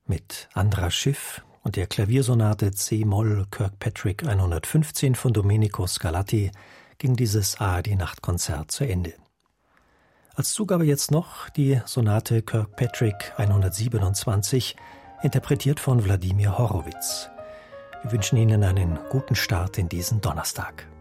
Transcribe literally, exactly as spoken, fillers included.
Mit Andras Schiff und der Klaviersonate C-Moll Kirkpatrick hundertfünfzehn von Domenico Scarlatti ging dieses A R D-Nachtkonzert zu Ende. Als Zugabe jetzt noch die Sonate Kirkpatrick hundertsiebenundzwanzig, interpretiert von Wladimir Horowitz. Wir wünschen Ihnen einen guten Start in diesen Donnerstag.